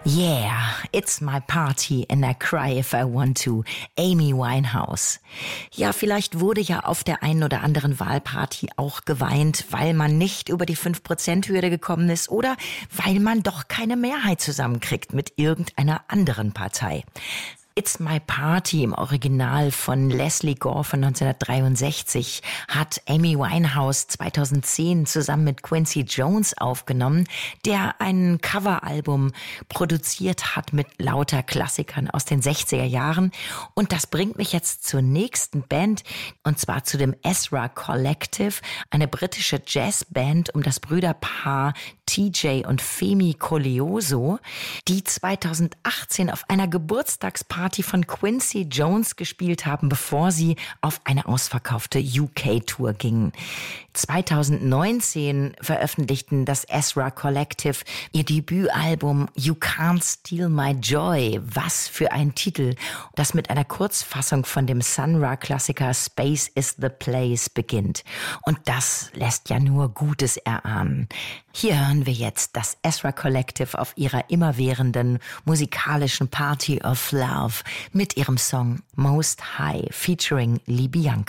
Yeah, it's my party and I cry if I want to. Amy Winehouse. Ja, vielleicht wurde ja auf der einen oder anderen Wahlparty auch geweint, weil man nicht über die 5%-Hürde gekommen ist oder weil man doch keine Mehrheit zusammenkriegt mit irgendeiner anderen Partei. It's My Party im Original von Leslie Gore von 1963 hat Amy Winehouse 2010 zusammen mit Quincy Jones aufgenommen, der ein Coveralbum produziert hat mit lauter Klassikern aus den 60er Jahren. Und das bringt mich jetzt zur nächsten Band, und zwar zu dem Ezra Collective, eine britische Jazzband um das Brüderpaar TJ und Femi Koleoso, die 2018 auf einer Geburtstagsparty von Quincy Jones gespielt haben, bevor sie auf eine ausverkaufte UK-Tour gingen. 2019 veröffentlichten das Ezra Collective ihr Debütalbum You Can't Steal My Joy. Was für ein Titel, das mit einer Kurzfassung von dem Sun Ra-Klassiker Space is the Place beginnt. Und das lässt ja nur Gutes erahnen. Hier hören wir jetzt das Ezra Collective auf ihrer immerwährenden musikalischen Party of Love mit ihrem Song Most High featuring Lee Bianca.